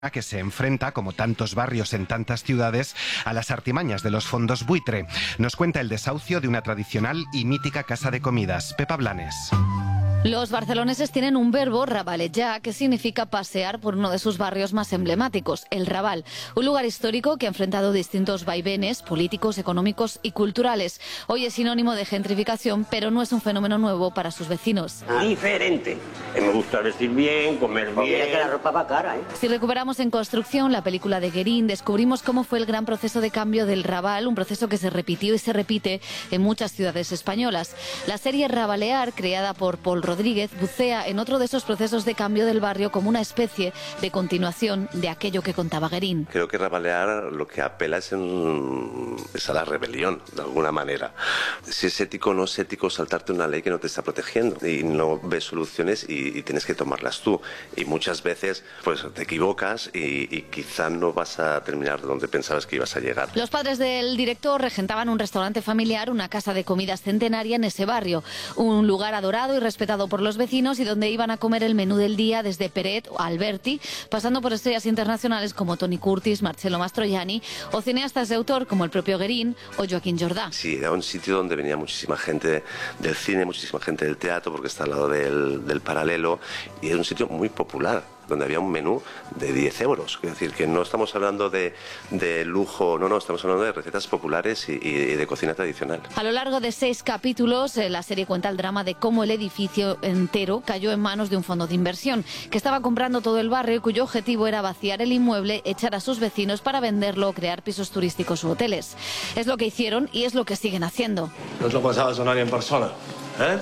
que se enfrenta, como tantos barrios en tantas ciudades, a las artimañas de los fondos buitre. Nos cuenta el desahucio de una tradicional y mítica casa de comidas. Pepa Blanes. Los barceloneses tienen un verbo, rabalejar, que significa pasear por uno de sus barrios más emblemáticos, el Raval, un lugar histórico que ha enfrentado distintos vaivenes políticos, económicos y culturales. Hoy es sinónimo de gentrificación, pero no es un fenómeno nuevo para sus vecinos. Diferente. Me gusta vestir bien, comer bien. Mira que la ropa va cara, ¿eh? Si recuperamos En Construcción, la película de Guérin, descubrimos cómo fue el gran proceso de cambio del Raval, un proceso que se repitió y se repite en muchas ciudades españolas. La serie Rabalear, creada por Pol Rodríguez, bucea en otro de esos procesos de cambio del barrio como una especie de continuación de aquello que contaba Guérin. Creo que Rabalear lo que apela es a la rebelión, de alguna manera. Si es ético o no es ético saltarte una ley que no te está protegiendo y no ves soluciones y tienes que tomarlas tú. Y muchas veces pues te equivocas y quizá no vas a terminar donde pensabas que ibas a llegar. Los padres del director regentaban un restaurante familiar, una casa de comidas centenaria en ese barrio, un lugar adorado y respetado por los vecinos y donde iban a comer el menú del día desde Peret o Alberti, pasando por estrellas internacionales como Tony Curtis, Marcello Mastroianni o cineastas de autor como el propio Guérin o Joaquín Jordà. Sí, era un sitio donde venía muchísima gente del cine, muchísima gente del teatro, porque está al lado del Paralelo, y era un sitio muy popular, donde había un menú de 10 euros. Es decir, que no estamos hablando de lujo, no, estamos hablando de recetas populares y de cocina tradicional. A lo largo de 6 capítulos, la serie cuenta el drama de cómo el edificio entero cayó en manos de un fondo de inversión que estaba comprando todo el barrio y cuyo objetivo era vaciar el inmueble, echar a sus vecinos para venderlo o crear pisos turísticos u hoteles. Es lo que hicieron y es lo que siguen haciendo. No os lo pasaba a sonar en persona, ¿eh?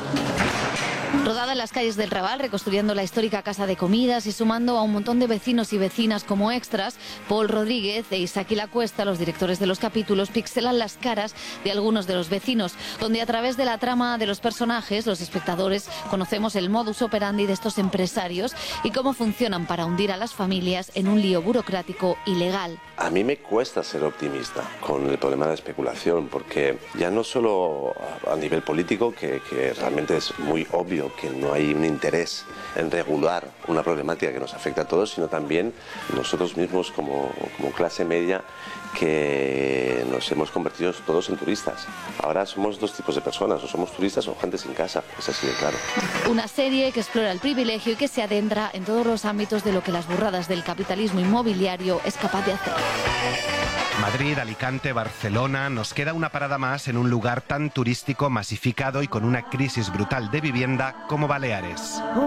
Rodada en las calles del Raval, reconstruyendo la histórica casa de comidas y sumando a un montón de vecinos y vecinas como extras, Pol Rodríguez e Isaki Lacuesta, los directores de los capítulos, pixelan las caras de algunos de los vecinos, donde a través de la trama de los personajes, los espectadores conocemos el modus operandi de estos empresarios y cómo funcionan para hundir a las familias en un lío burocrático y legal. A mí me cuesta ser optimista con el problema de la especulación, porque ya no solo a nivel político, que realmente es muy obvio que no hay un interés en regular una problemática que nos afecta a todos, sino también nosotros mismos como clase media, que nos hemos convertido todos en turistas. Ahora somos dos tipos de personas, o somos turistas o gente sin casa, es así de claro. Una serie que explora el privilegio y que se adentra en todos los ámbitos de lo que las burradas del capitalismo inmobiliario es capaz de hacer. Madrid, Alicante, Barcelona, nos queda una parada más en un lugar tan turístico, masificado y con una crisis brutal de vivienda como Baleares.